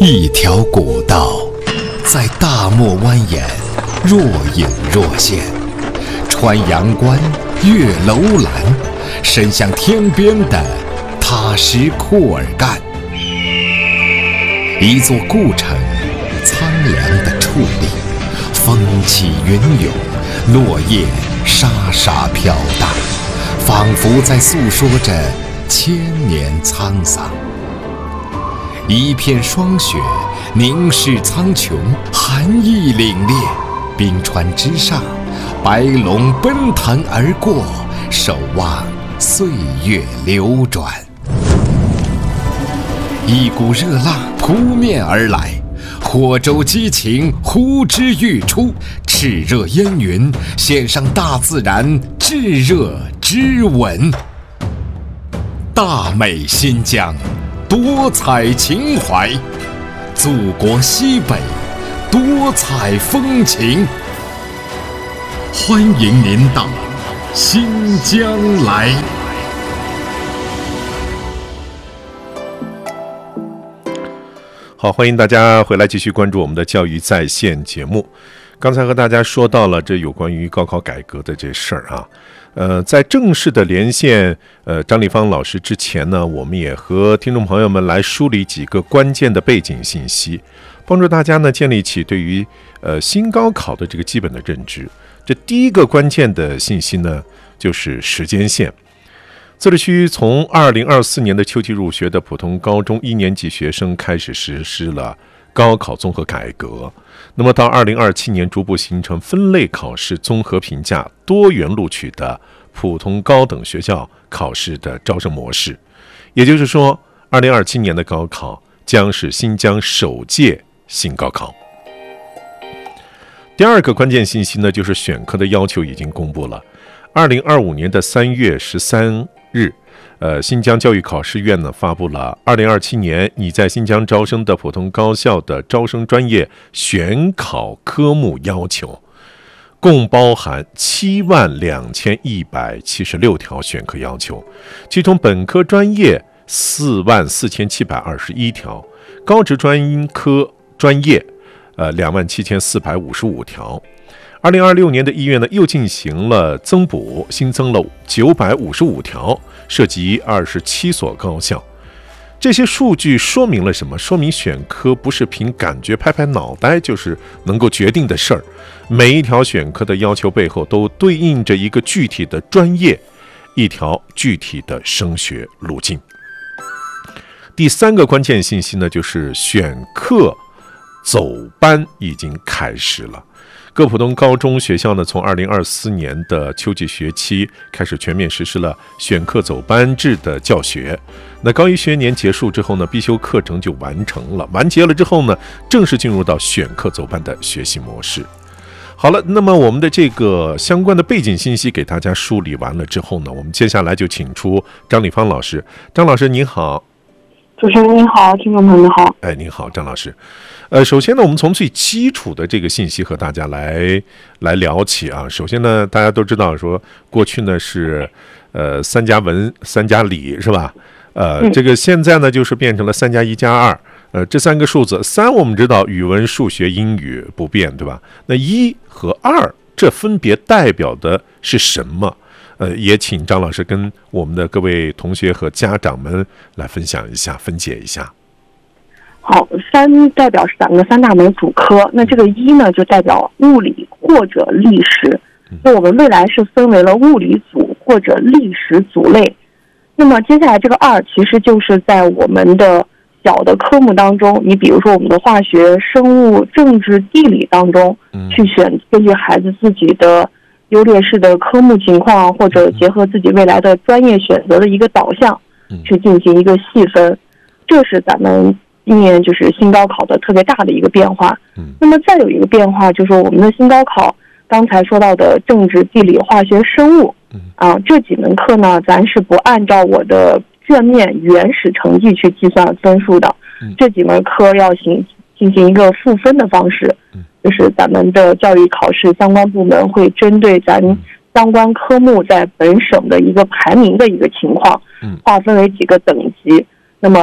一条古道在大漠蜿蜒，若隐若现，穿阳关，越楼兰，伸向天边的塔什库尔干。一座故城，苍凉的矗立，风起云涌，落叶沙沙飘荡，仿佛在诉说着千年沧桑。一片霜雪凝视苍穹，寒意凛冽，冰川之上，白龙奔腾而过，守望岁月流转。一股热浪扑面而来，火舟激情呼之欲出，炽热烟云献上大自然炙热之吻。大美新疆，多彩情怀，祖国西北，多彩风情。欢迎您到新疆来。 好，欢迎大家回来继续关注我们的教育在线节目。刚才和大家说到了这有关于高考改革的这事儿啊。在正式的连线张立芳老师之前呢，我们也和听众朋友们来梳理几个关键的背景信息，帮助大家呢建立起对于新高考的这个基本的认知。这第一个关键的信息呢，就是时间线。自治区从2024年的秋季入学的普通高中1年级学生开始实施了高考综合改革，那么到2027年逐步形成分类考试综合评价多元录取的普通高等学校考试的招生模式。也就是说，2027年的高考将是新疆首届新高考。第二个关键信息呢，就是选科的要求已经公布了。2025年的3月13日，新疆教育考试院呢发布了2027年拟在新疆招生的普通高校的招生专业选考科目要求，共包含72176条选科要求，其中本科专业44721条，高职专科专业27455条。2026年的1月呢，又进行了增补，新增了955条，涉及27所高校。这些数据说明了什么？说明选科不是凭感觉拍拍脑袋就是能够决定的事儿，每一条选科的要求背后都对应着一个具体的专业，一条具体的升学路径。第三个关键信息呢，就是选课走班已经开始了。各普通高中学校呢，从2024年的秋季学期开始全面实施了选课走班制的教学。那高一学年结束之后呢，必修课程就完成了，完结了之后呢，正式进入到选课走班的学习模式。好了，那么我们的这个相关的背景信息给大家梳理完了之后呢，我们接下来就请出张立芳老师。张老师您好。 主持人您好，听众朋友们好。 您好，张老师。首先呢，我们从最基础的这个信息和大家来聊起啊。首先呢，大家都知道说，过去呢是3加文3加理是吧？这个现在呢就是变成了3加1加2。这3个数字，3我们知道语文、数学、英语不变，对吧？那1和2这分别代表的是什么？也请张老师跟我们的各位同学和家长们来分享一下、分解一下。 好，3代表是咱们的3大门主科，那这个1呢就代表物理或者历史，那我们未来是分为了物理组或者历史组类。那么接下来这个2其实就是在我们的小的科目当中，你比如说我们的化学、生物、政治、地理当中去选，根据孩子自己的优劣势的科目情况，或者结合自己未来的专业选择的一个导向去进行一个细分。这是咱们今年就是新高考的特别大的一个变化。那么再有一个变化就是我们的新高考刚才说到的政治、地理、化学、生物这几门课呢，咱是不按照我的卷面原始成绩去计算分数的，这几门课要进行一个赋分的方式，就是咱们的教育考试相关部门会针对咱相关科目在本省的一个排名的一个情况，划分为几个等级。那么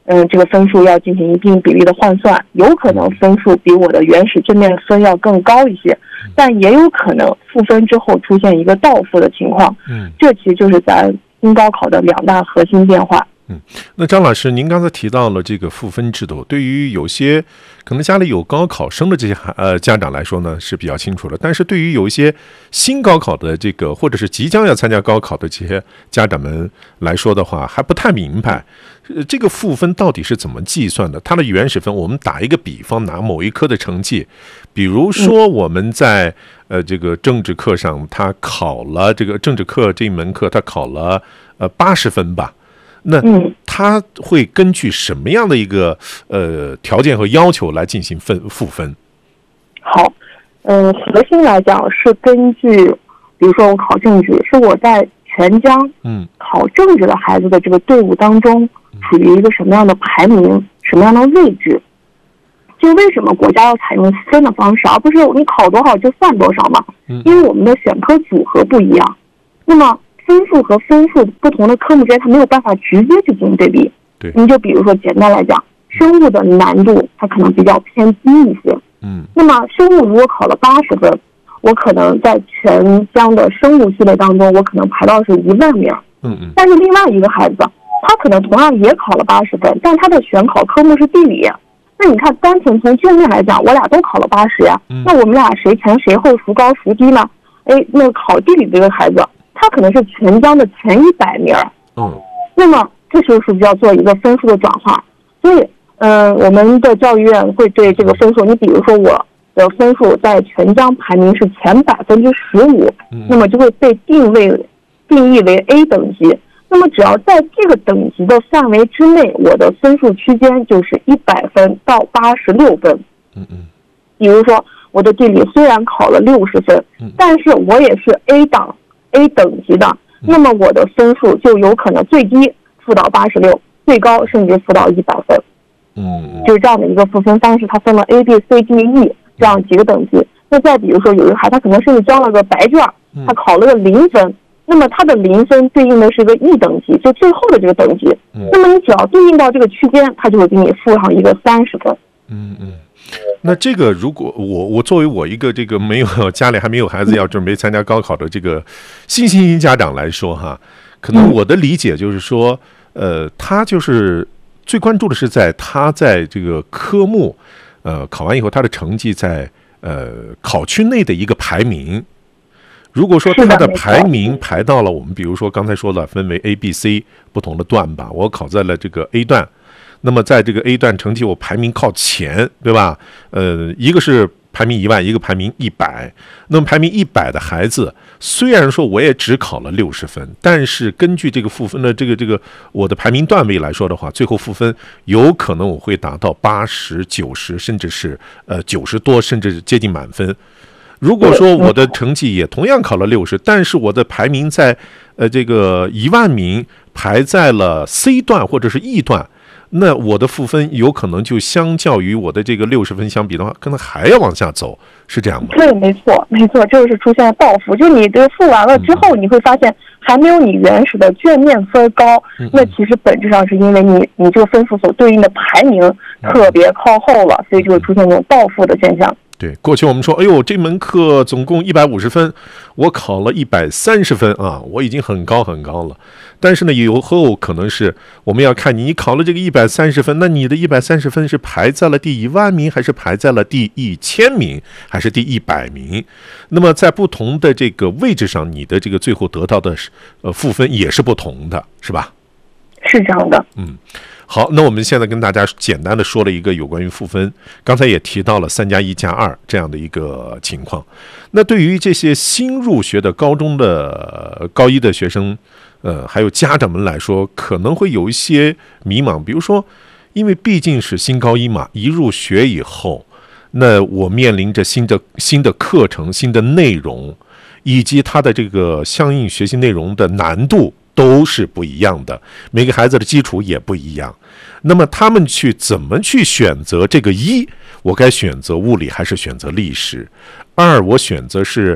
这个分数要进行一定比例的换算，有可能分数比我的原始正面分要更高一些，但也有可能赋分之后出现一个倒负的情况。这其实就是咱新高考的2大核心变化。 那张老师，您刚才提到了这个赋分制度，对于有些可能家里有高考生的这些家长来说呢是比较清楚的，但是对于有一些新高考的这个或者是即将要参加高考的这些家长们来说的话，还不太明白这个赋分到底是怎么计算的。它的原始分，我们打一个比方，拿某一科的成绩，比如说我们在这个政治课上，他考了这个政治课这一门课，他考了80分吧。那他会根据什么样的一个条件和要求来进行赋分？好， 核心来讲是根据，比如说我考政治，是我在全江考政治的孩子的这个队伍当中处于一个什么样的排名，什么样的位置。就为什么国家要采用分的方式，而不是你考多少就算多少嘛？因为我们的选科组合不一样，那么分数和分数不同的科目之间，它没有办法直接去进行对比。 对， 你就比如说简单来讲，生物的难度它可能比较偏低一些。那么生物如果考了80分，我可能在全江的生物系列当中，我可能排到是1万名。但是另外一个孩子，他可能同样也考了80分，但他的选考科目是地理。那你看，单纯从卷面来讲，我俩都考了80呀，那我们俩谁前谁后，孰高孰低呢？那考地理这个孩子，他可能是全江的前100名。那么这时候是不是要做一个分数的转化？所以，我们的教育院会对这个分数，你比如说我的分数在全江排名是前15%，那么就会被定义为 A 等级。那么只要在这个等级的范围之内，我的分数区间就是100分到86分。比如说我的地理虽然考了60分，但是我也是 A 等级的，那么我的分数就有可能最低赋到86，最高甚至赋到100分。就是这样的一个赋分方式，它分了 A、B、C、D、E 这样几个等级。那再比如说有一个孩子，他可能甚至交了个白卷，他考了个0分，那么他的0分对应的是个 E 等级，就最后的这个等级。那么你只要对应到这个区间，他就会给你赋上一个30分。 那这个如果我作为我一个这个家里还没有孩子要准备参加高考的这个新家长来说哈，可能我的理解就是说，他就是最关注的是他在这个科目考完以后他的成绩在考区内的一个排名。如果说他的排名排到了我们比如说刚才说了分为 A、B、C 不同的段吧，我考在了这个 A 段，那么在这个 A 段成绩我排名靠前，对吧？一个是排名1万，一个排名100。那么排名100的孩子，虽然说我也只考了60分，但是根据这个赋分的这个我的排名段位来说的话，最后赋分有可能我会达到80、90，甚至是90多，甚至接近满分。如果说我的成绩也同样考了60，但是我的排名在这个1万名排在了 C 段或者是 E 段，那我的赋分有可能就相较于我的这个60分相比的话，可能还要往下走，是这样吗？ 对，没错，这就是出现了倒赋，就你这个赋完了之后，你会发现还没有你原始的卷面分高，那其实本质上是因为你这个分数所对应的排名特别靠后了，所以就会出现这种倒赋的现象。 对，过去我们说，哎呦，这门课总共150分，我考了130分啊，我已经很高了。但是呢，以后可能是我们要看你考了这个130分，那你的130分是排在了第1万名，还是排在了第1000名，还是第100名？那么在不同的这个位置上，你的这个最后得到的赋分也是不同的，是吧？ 是这样的。 好，那我们现在跟大家简单的说了一个有关于赋分，刚才也提到了3+1+2这样的一个情况。那对于这些新入学的高一的学生，还有家长们来说，可能会有一些迷茫。比如说，因为毕竟是新高一嘛，一入学以后，那我面临着新的课程、新的内容，以及它的这个相应学习内容的难度都是不一样的，每个孩子的基础也不一样。那么他们怎么去选择这个我该选择物理还是选择历史？2，我选择是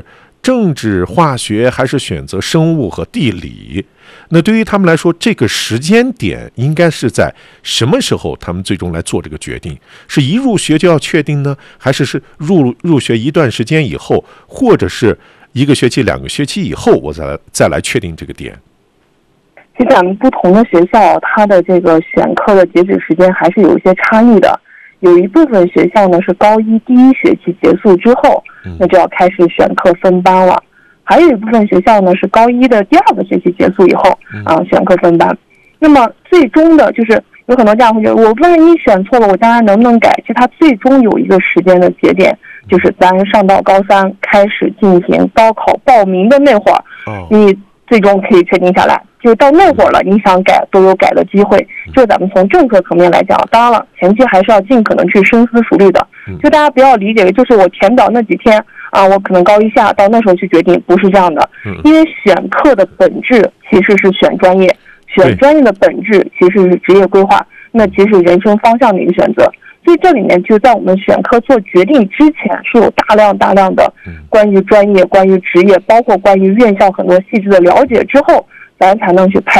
政治、化学，还是选择生物和地理？那对于他们来说，这个时间点应该是在什么时候？他们最终来做这个决定，是一入学就要确定呢，还是入学一段时间以后，或者是1个学期、2个学期以后，我再来确定这个点？ 其实咱们不同的学校，它的这个选课的截止时间还是有一些差异的。有一部分学校呢是高一第1学期结束之后，那就要开始选课分班了。还有一部分学校呢是高1的第2个学期结束以后选课分班。那么最终的就是有很多家长会觉得，我万一选错了，我将来能不能改？其实它最终有一个时间的节点，就是咱上到高3开始进行高考报名的那会儿，你最终可以确定下来。就到那会儿了，你想改都有改的机会。就咱们从政策层面来讲，当然了，前期还是要尽可能去深思熟虑的。就大家不要理解为就是我填表那几天我可能高1下到那时候去决定，不是这样的。因为选课的本质其实是选专业，选专业的本质其实是职业规划，那其实是人生方向的一个选择。所以这里面就在我们选课做决定之前，是有大量的关于专业、关于职业，包括关于院校很多细致的了解之后，咱才能去